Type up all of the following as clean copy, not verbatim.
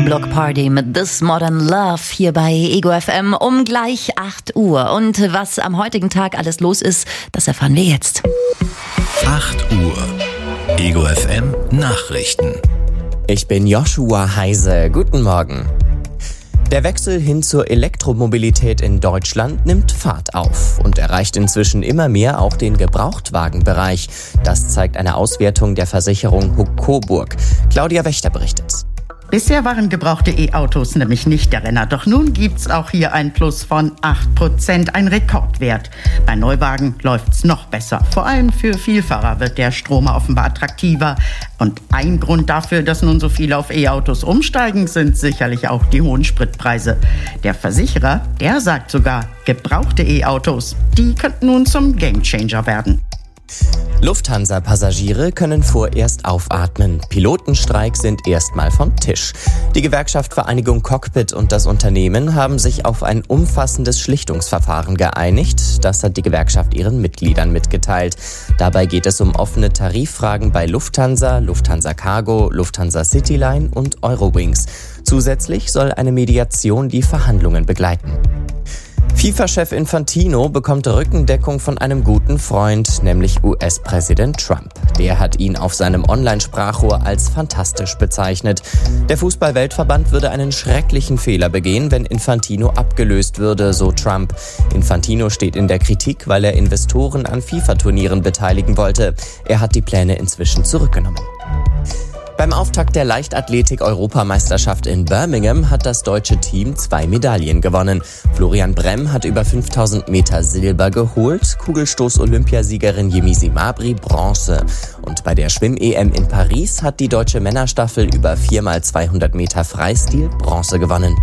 Block Party mit This Modern Love hier bei Ego FM um gleich 8 Uhr. Und was am heutigen Tag alles los ist, das erfahren wir jetzt. 8 Uhr. Ego FM Nachrichten. Ich bin Joshua Heise. Guten Morgen. Der Wechsel hin zur Elektromobilität in Deutschland nimmt Fahrt auf und erreicht inzwischen immer mehr auch den Gebrauchtwagenbereich. Das zeigt eine Auswertung der Versicherung Huck Coburg. Claudia Wächter berichtet. Bisher waren gebrauchte E-Autos nämlich nicht der Renner. Doch nun gibt's auch hier ein Plus von 8%, ein Rekordwert. Bei Neuwagen läuft's noch besser. Vor allem für Vielfahrer wird der Stromer offenbar attraktiver. Und ein Grund dafür, dass nun so viele auf E-Autos umsteigen, sind sicherlich auch die hohen Spritpreise. Der Versicherer, der sagt sogar, gebrauchte E-Autos, die könnten nun zum Gamechanger werden. Lufthansa-Passagiere können vorerst aufatmen. Pilotenstreik sind erstmal vom Tisch. Die Gewerkschaft Vereinigung Cockpit und das Unternehmen haben sich auf ein umfassendes Schlichtungsverfahren geeinigt. Das hat die Gewerkschaft ihren Mitgliedern mitgeteilt. Dabei geht es um offene Tariffragen bei Lufthansa, Lufthansa Cargo, Lufthansa Cityline und Eurowings. Zusätzlich soll eine Mediation die Verhandlungen begleiten. FIFA-Chef Infantino bekommt Rückendeckung von einem guten Freund, nämlich US-Präsident Trump. Der hat ihn auf seinem Online-Sprachrohr als fantastisch bezeichnet. Der Fußball-Weltverband würde einen schrecklichen Fehler begehen, wenn Infantino abgelöst würde, so Trump. Infantino steht in der Kritik, weil er Investoren an FIFA-Turnieren beteiligen wollte. Er hat die Pläne inzwischen zurückgenommen. Beim Auftakt der Leichtathletik-Europameisterschaft in Birmingham hat das deutsche Team 2 Medaillen gewonnen. Florian Bremm hat über 5000 Meter Silber geholt, Kugelstoß-Olympiasiegerin Yemisi Mabry Bronze. Und bei der Schwimm-EM in Paris hat die deutsche Männerstaffel über 4x200 Meter Freistil Bronze gewonnen.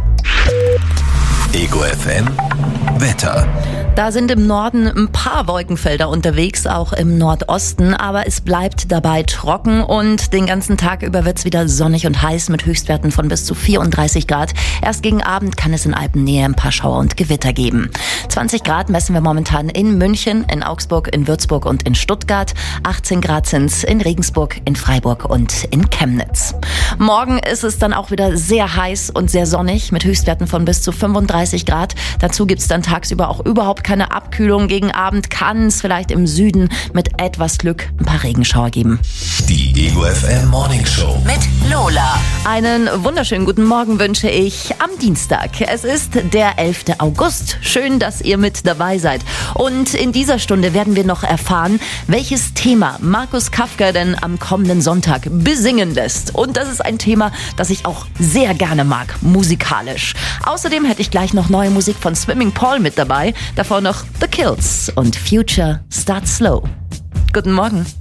Ego FM Wetter. Da sind im Norden ein paar Wolkenfelder unterwegs, auch im Nordosten, aber es bleibt dabei trocken und den ganzen Tag über wird's wieder sonnig und heiß mit Höchstwerten von bis zu 34 Grad. Erst gegen Abend kann es in Alpennähe ein paar Schauer und Gewitter geben. 20 Grad messen wir momentan in München, in Augsburg, in Würzburg und in Stuttgart. 18 Grad sind's in Regensburg, in Freiburg und in Chemnitz. Morgen ist es dann auch wieder sehr heiß und sehr sonnig mit Höchstwerten von bis zu 35 Grad. Dazu gibt's dann tagsüber auch überhaupt keine Abkühlung. Gegen Abend kann es vielleicht im Süden mit etwas Glück ein paar Regenschauer geben. Die Ego FM Morning Show mit Lola. Einen wunderschönen guten Morgen wünsche ich am Dienstag. Es ist der 11. August. Schön, dass ihr mit dabei seid. Und in dieser Stunde werden wir noch erfahren, welches Thema Markus Kafka denn am kommenden Sonntag besingen lässt. Und das ist ein Thema, das ich auch sehr gerne mag, musikalisch. Außerdem hätte ich gleich noch neue Musik von Swimming Paul mit dabei. Davor noch The Kills und Future Start Slow. Guten Morgen.